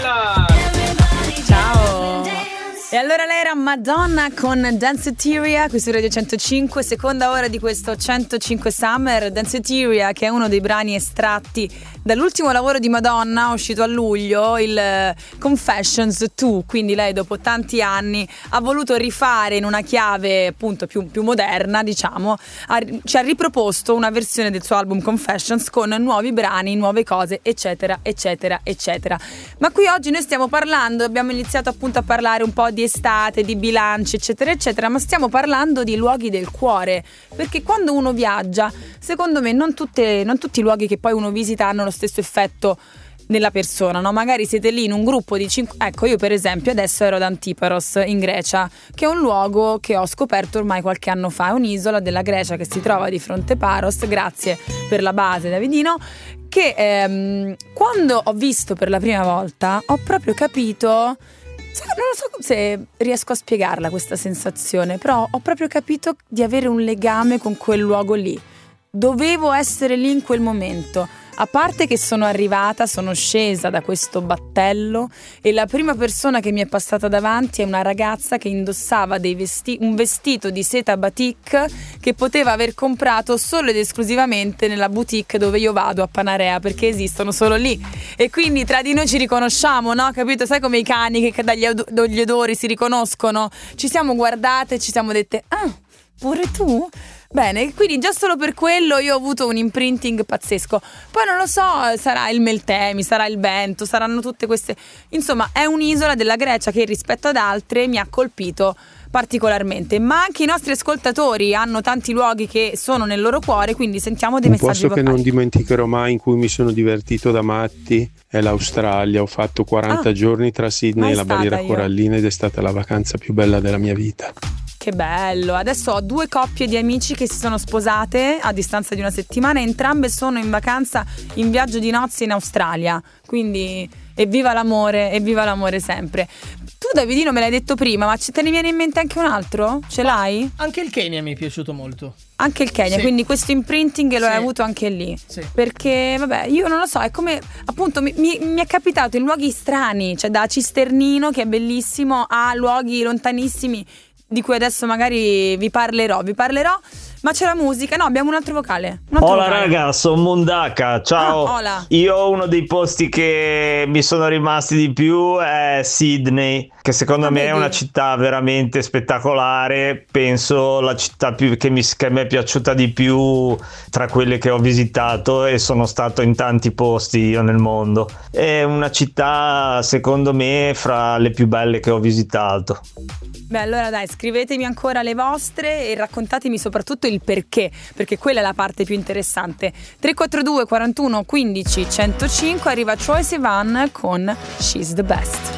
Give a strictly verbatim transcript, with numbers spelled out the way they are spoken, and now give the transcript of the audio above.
Bella! Ciao! E allora lei era Madonna con Danceteria qui su Radio centocinque, seconda ora di questo centocinque Summer. Danceteria, che è uno dei brani estratti dall'ultimo lavoro di Madonna, uscito a luglio, il Confessions due, quindi lei dopo tanti anni ha voluto rifare in una chiave appunto più, più moderna, diciamo, ha, ci ha riproposto una versione del suo album Confessions con nuovi brani, nuove cose, eccetera, eccetera, eccetera. Ma qui oggi noi stiamo parlando, abbiamo iniziato appunto a parlare un po' di estate, di bilanci, eccetera, eccetera, ma stiamo parlando di luoghi del cuore, perché quando uno viaggia, secondo me non, tutte, non tutti i luoghi che poi uno visita hanno lo stesso effetto nella persona, no? Magari siete lì in un gruppo di cinque. Ecco, io per esempio adesso ero ad Antiparos in Grecia, che è un luogo che ho scoperto ormai qualche anno fa, è un'isola della Grecia che si trova di fronte Paros, grazie per la base Davidino, che ehm, quando ho visto per la prima volta ho proprio capito, non so se riesco a spiegarla questa sensazione, però ho proprio capito di avere un legame con quel luogo lì. Dovevo essere lì in quel momento. A parte che sono arrivata, sono scesa da questo battello e la prima persona che mi è passata davanti è una ragazza che indossava dei vesti- un vestito di seta batik che poteva aver comprato solo ed esclusivamente nella boutique dove io vado a Panarea, perché esistono solo lì. E quindi tra di noi ci riconosciamo, no? Capito? Sai come i cani che dagli, od- dagli odori si riconoscono? Ci siamo guardate e ci siamo dette: ah, pure tu? Bene, quindi già solo per quello io ho avuto un imprinting pazzesco. Poi non lo so, sarà il Meltemi, sarà il vento, saranno tutte queste... Insomma, è un'isola della Grecia che rispetto ad altre mi ha colpito particolarmente. Ma anche i nostri ascoltatori hanno tanti luoghi che sono nel loro cuore, quindi sentiamo dei un messaggi posto vocali. che non dimenticherò mai, in cui mi sono divertito da matti, è l'Australia. Ho fatto quaranta ah, giorni tra Sydney e la barriera io. corallina ed è stata la vacanza più bella della mia vita. Che bello, adesso ho due coppie di amici che si sono sposate a distanza di una settimana, entrambe sono in vacanza, in viaggio di nozze in Australia, quindi evviva l'amore, evviva l'amore sempre. Tu Davidino me l'hai detto prima, ma te ne viene in mente anche un altro? Ce l'hai? Anche il Kenya mi è piaciuto molto. Anche il Kenya, sì. Quindi questo imprinting lo sì. hai avuto anche lì, sì. Perché vabbè, io non lo so, è come appunto mi, mi, mi è capitato in luoghi strani, cioè da Cisternino, che è bellissimo, a luoghi lontanissimi di cui adesso magari vi parlerò, vi parlerò, ma c'è la musica. No, abbiamo un altro vocale. Un altro Hola vocale. raga, sono Mundaka, ciao. Ah, hola. Io uno dei posti che mi sono rimasti di più è Sydney, che secondo ah, me vedi? è una città veramente spettacolare. Penso la città più, che, mi, che mi è piaciuta di più tra quelle che ho visitato, e sono stato in tanti posti io nel mondo. È una città secondo me fra le più belle che ho visitato. Beh, allora dai, scrivetemi ancora le vostre e raccontatemi soprattutto il perché, perché quella è la parte più interessante. tre quattro due quarantuno quindici centocinque, arriva Troye Sivan con She's the Best.